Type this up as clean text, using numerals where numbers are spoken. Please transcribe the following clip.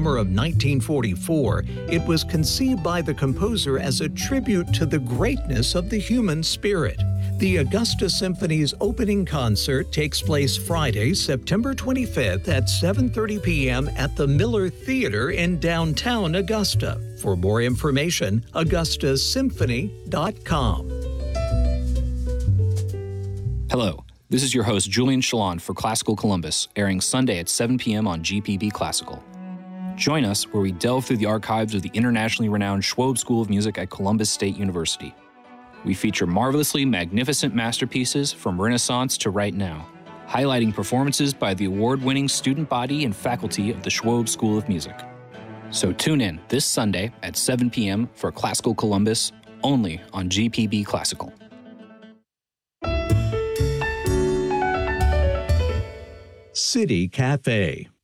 summer of 1944, it was conceived by the composer as a tribute to the greatness of the human spirit. The Augusta Symphony's opening concert takes place Friday, September 25th at 7:30 p.m. at the Miller Theater in downtown Augusta. For more information, augustasymphony.com. Hello, this is your host Julian Shalon for Classical Columbus, airing Sunday at 7 p.m. on GPB Classical. Join us where we delve through the archives of the internationally renowned Schwob School of Music at Columbus State University. We feature marvelously magnificent masterpieces from Renaissance to right now, highlighting performances by the award-winning student body and faculty of the Schwob School of Music. So tune in this Sunday at 7 p.m. for Classical Columbus, only on GPB Classical. City Cafe.